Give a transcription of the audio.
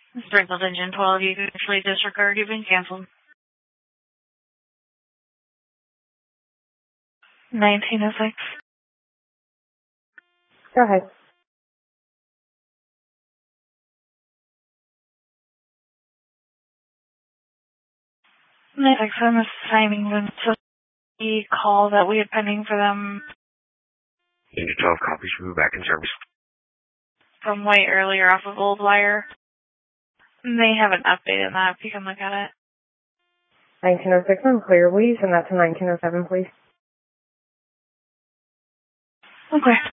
Sprinkled Engine 12, you can actually disregard. You've been canceled. 1906. Go ahead. I'm assigning them to the call that we had pending for them. Unit 12 copies, move back in service. From way earlier off of Old Wire. They haven't updated that, if you can look at it. 1906, I'm clear. Will you send that to 1907, please? Okay.